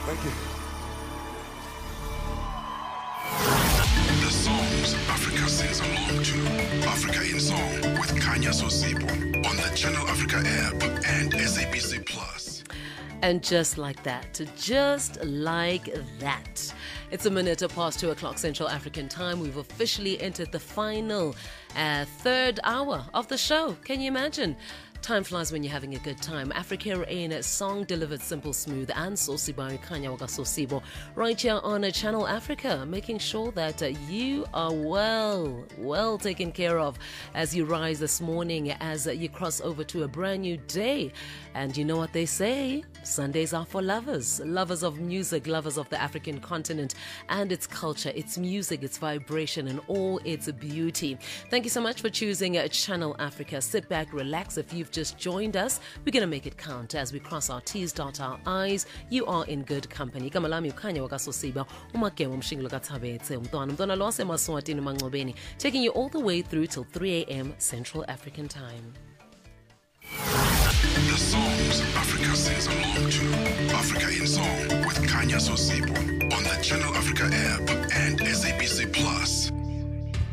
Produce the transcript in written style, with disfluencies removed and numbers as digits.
Thank you. The songs Africa sings along to. Africa in Song with Kanya Sosibo on the Channel Africa app and SABC Plus. And just like that, it's a minute past 2 o'clock Central African time. We've officially entered the final third hour of the show. Can you imagine? Time flies when you're having a good time. Africa in a song delivered simple, smooth, and saucy by Kanya Sosibo right here on Channel Africa, making sure that you are well taken care of as you rise this morning, as you cross over to a brand new day. And you know what they say? Sundays are for lovers of music, lovers of the African continent and its culture, its music, its vibration, and all its beauty. Thank you so much for choosing Channel Africa. Sit back, relax. If you've just joined us, we're going to make it count as we cross our T's, dot our I's. You are in good company. Kamalami ukanya wakasosiba umakewa mshingilo katabete mtwana lo wasemaswatini mangcobeni, taking you all the way through till 3 a.m. Central African time. The songs Africa sings along to. Africa in Song with Kanya Sosibo on the Channel Africa app and SABC Plus.